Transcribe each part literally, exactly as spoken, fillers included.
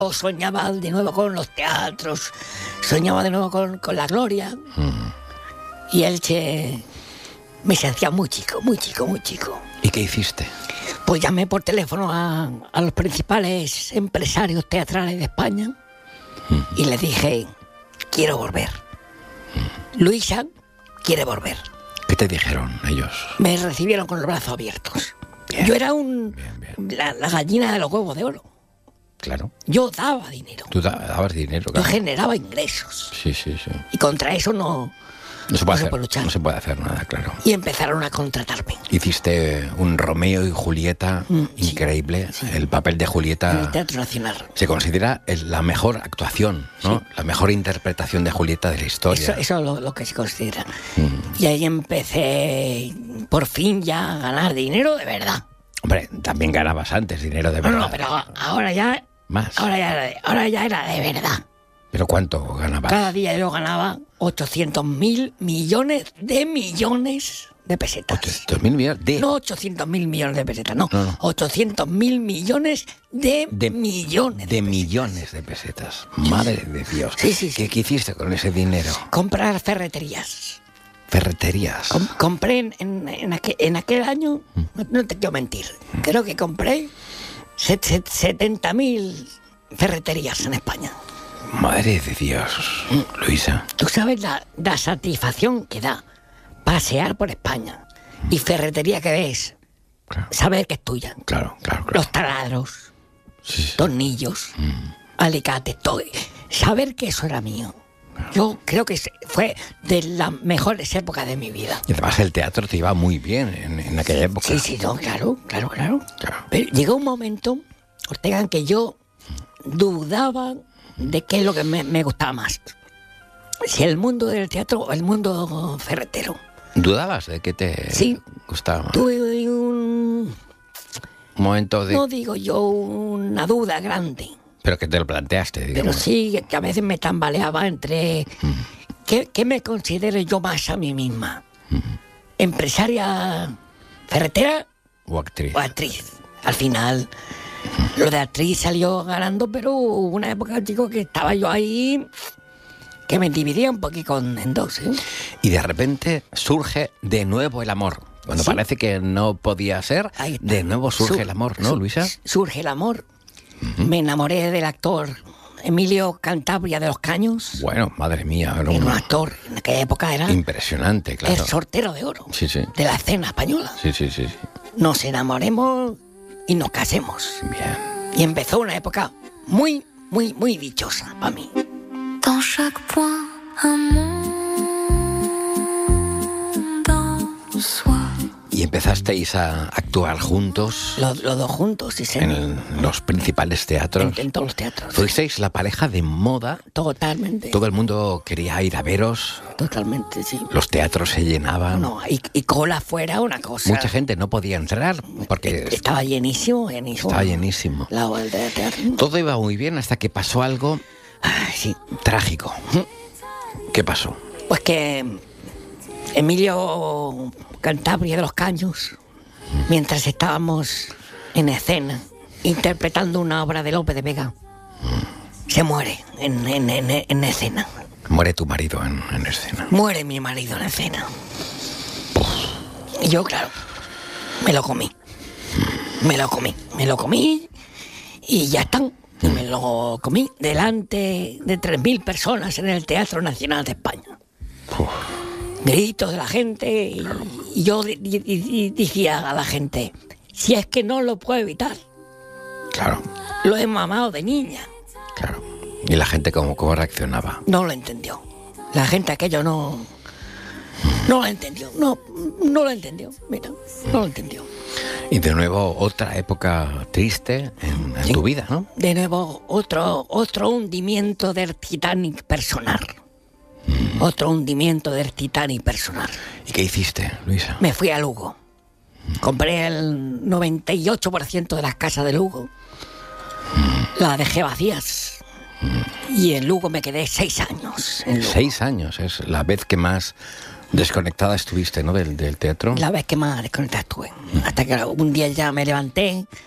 soñaba de nuevo con los teatros, soñaba de nuevo con, con la gloria. Mm. Y Elche me sentía muy chico, muy chico, muy chico. ¿Y qué hiciste? Pues llamé por teléfono a, a los principales empresarios teatrales de España mm. y les dije, quiero volver. Mm. Luisa quiere volver. ¿Qué te dijeron ellos? Me recibieron con los brazos abiertos. Bien, Yo era un bien, bien. La, la gallina de los huevos de oro. Claro. Yo daba dinero. Tú dabas dinero, claro. Yo generaba ingresos. Sí, sí, sí. Y contra eso no, no, se, puede no hacer, se puede luchar. No se puede hacer nada, claro. Y empezaron a contratarme. Hiciste un Romeo y Julieta mm, increíble. Sí, sí. El papel de Julieta... En el Teatro Nacional. Se considera el, la mejor actuación, ¿no? Sí. La mejor interpretación de Julieta de la historia. Eso, eso es lo, lo que se considera. Mm. Y ahí empecé, por fin, ya a ganar dinero de verdad. Hombre, también ganabas antes dinero de verdad. No, no, pero ahora ya... Más. Ahora ya, era de, ahora ya era de verdad. ¿Pero cuánto ganabas? Cada día yo ganaba ochocientos mil millones de millones de pesetas. ¿ochocientos mil millones de...? No ochocientos mil millones de pesetas, no. no, no. ochocientos mil millones de, de millones de, de millones de pesetas. Madre de Dios. Sí, sí, sí. ¿Qué, ¿Qué hiciste con ese dinero? Comprar ferreterías. Ferreterías. Com- compré en, en, en, aquel, en aquel año, mm. no, no te quiero mentir, mm. creo que compré setenta mil ferreterías en España. Madre de Dios, mm. Luisa. Tú sabes la, la satisfacción que da pasear por España mm. y ferretería que ves, claro. Saber que es tuya. Claro, claro, claro. Los taladros, sí, sí. tornillos, mm. alicates, todo. Saber que eso era mío. Yo creo que fue de las mejores épocas de mi vida. Y además el teatro te iba muy bien en, en aquella época. Sí, sí, no, claro, claro, claro, claro. Pero llegó un momento, Ortega, en que yo dudaba de qué es lo que me, me gustaba más. Si el mundo del teatro o el mundo ferretero. ¿Dudabas de qué te sí, gustaba más? Tuve un... Un momento de... No digo yo una duda grande. Pero que te lo planteaste, digamos. Pero sí, que a veces me tambaleaba entre... Mm. ¿Qué, qué me considero yo más a mí misma? Mm. ¿Empresaria ferretera? ¿O actriz? O actriz. Al final, mm. lo de actriz salió ganando, pero hubo una época, chico, que estaba yo ahí... que me dividía un poquito en dos, ¿eh? Y de repente surge de nuevo el amor. Cuando ¿sí? Parece que no podía ser, de nuevo surge Sur, el amor, ¿no, sur, Luisa? Surge el amor. Uh-huh. Me enamoré del actor Emilio Cantabria de los Caños. Bueno, madre mía. Era un, un actor, en aquella época era... Impresionante, claro. El sortero de oro. Sí, sí. De la escena española. Sí, sí, sí, sí. Nos enamoremos y nos casemos. Bien. Y empezó una época muy, muy, muy dichosa para mí. Dans chaque point, un monde en soi. Y empezasteis a actuar juntos. Los, los dos juntos, sí, sí. En los principales teatros. En, en todos los teatros. Fuisteis la pareja de moda. Totalmente. Todo el mundo quería ir a veros. Totalmente, sí. Los teatros se llenaban. No, y, y cola fuera una cosa. Mucha gente no podía entrar porque... Estaba llenísimo, llenísimo. Estaba llenísimo. La vuelta de teatro. Todo iba muy bien hasta que pasó algo... Ay, sí. Trágico. ¿Qué pasó? Pues que Emilio Cantabria de los Caños, mientras estábamos en escena interpretando una obra de Lope de Vega, se muere en, en, en, en escena. Muere tu marido en, en escena. Muere mi marido en escena. Y yo, claro, me lo comí. Me lo comí. Me lo comí y ya están. Y me lo comí delante de tres mil personas en el Teatro Nacional de España. Uf. Gritos de la gente y, y yo di, di, di, decía a la gente, si es que no lo puedo evitar. Claro. Lo he mamado de niña. Claro. ¿Y la gente cómo, cómo reaccionaba? No lo entendió. La gente aquello no... No lo entendió. No, no lo entendió. Mira, no lo entendió. Y de nuevo otra época triste en, en sí. tu vida, ¿no? De nuevo otro, otro hundimiento del Titanic personal. Mm. Otro hundimiento del Titanic personal. ¿Y qué hiciste, Luisa? Me fui a Lugo. Mm. Compré el noventa y ocho por ciento de las casas de Lugo. Mm. Las dejé vacías. Mm. Y en Lugo me quedé seis años. En Lugo. Seis años, es la vez que más... desconectada estuviste, ¿no? Del, del teatro. La vez que más desconectada estuve. Mm. Hasta que un día ya me levanté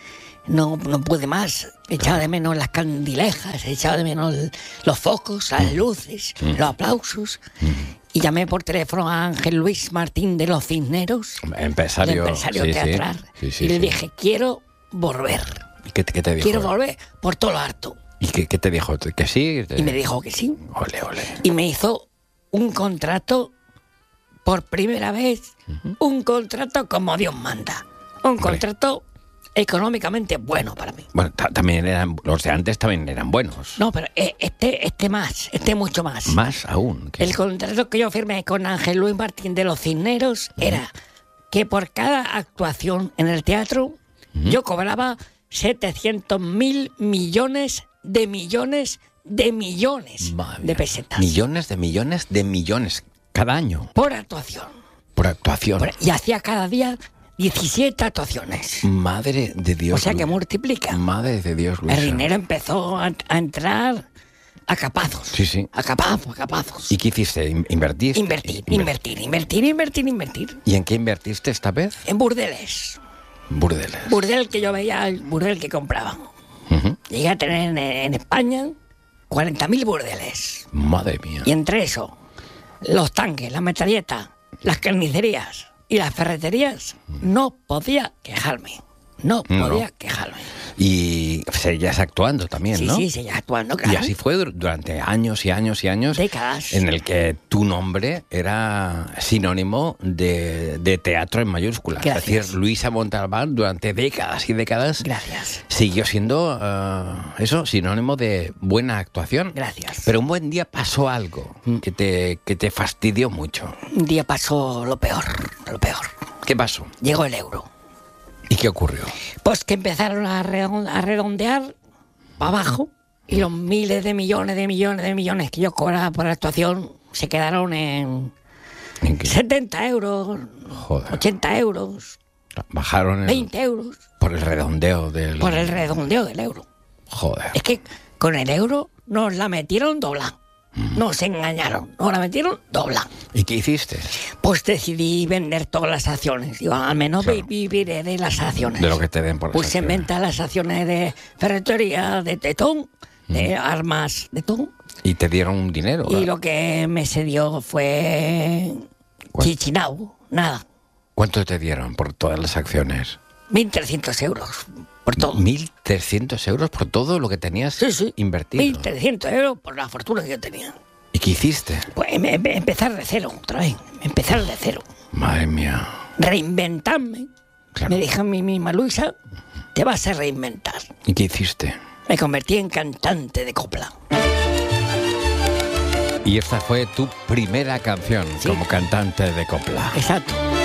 no, no pude más. Echaba de menos las candilejas, echaba de menos los focos, las luces, mm. los aplausos. Mm. Y llamé por teléfono a Ángel Luis Martín de los Cisneros, empresario, el empresario sí, teatral, sí, sí, y le sí. dije, quiero volver. ¿Y qué, qué te dijo? Quiero volver por todo lo harto. ¿Y qué, qué te dijo? ¿Que sí? Y me dijo que sí. Ole, ole. Y me hizo un contrato, por primera vez, uh-huh. un contrato como Dios manda. Un Hombre. contrato económicamente bueno para mí. Bueno, t- también eran, los de antes también eran buenos. No, pero este, este más, este mucho más. Más aún. ¿Qué? El contrato que yo firmé con Ángel Luis Martín de los Cisneros uh-huh. era que por cada actuación en el teatro uh-huh. yo cobraba setecientos mil millones de millones de millones Madre de pesetas. Millones de millones de millones cada año. Por actuación. Por actuación. Por, y hacía cada día diecisiete actuaciones. Madre de Dios. O sea Luis. que multiplica. Madre de Dios, Luis. El dinero empezó a, a entrar a capazos. Sí, sí. A capazos, a capazos. ¿Y qué hiciste? ¿Invertiste? Invertir, invertir, invertir, invertir, invertir. ¿Y en qué invertiste esta vez? En burdeles. Burdeles. Burdel que yo veía, el burdel que compraba. Uh-huh. Llegué a tener en, en España cuarenta mil burdeles. Madre mía. Y entre eso, los tanques, las metralletas, las carnicerías y las ferreterías, no podía quejarme. No podía no. quejarme. Y seguías actuando también, sí, ¿no? Sí, sí, seguía actuando, claro. Y así fue durante años y años y años. Décadas. En el que tu nombre era sinónimo de, de teatro en mayúsculas. Gracias. Es decir, Luisa Montalbán durante décadas y décadas Gracias. siguió siendo, uh, eso, sinónimo de buena actuación. Gracias. Pero un buen día pasó algo mm. que, te, que te fastidió mucho. Un día pasó lo peor, lo peor. ¿Qué pasó? Llegó el euro. ¿Y qué ocurrió? Pues que empezaron a redondear para abajo y los miles de millones de millones de millones que yo cobraba por la actuación se quedaron en, ¿En qué? setenta euros, Joder. ochenta euros, bajaron el, veinte euros. Por el redondeo del... Por el redondeo del euro. Joder. Es que con el euro nos la metieron dobla. Nos engañaron, nos la metieron dobla. ¿Y qué hiciste? Pues decidí vender todas las acciones. Digo, al menos claro. viviré de las acciones. De lo que te den por las Puse en venta las acciones de ferretería, de tetón, de mm. armas de tetón. ¿Y te dieron un dinero? Y ¿verdad? Lo que me se dio fue chichinau, nada. ¿Cuánto te dieron por todas las acciones? mil trescientos euros. Por todo. ¿mil trescientos euros por todo lo que tenías sí, sí. invertido? mil trescientos euros por la fortuna que yo tenía. ¿Y qué hiciste? Pues em- em- empezar de cero, otra vez. Empezar de cero. Madre mía. Reinventarme. Claro. Me dijo a mí misma, Luisa, te vas a reinventar. ¿Y qué hiciste? Me convertí en cantante de copla. Y esta fue tu primera canción sí. como cantante de copla. Exacto.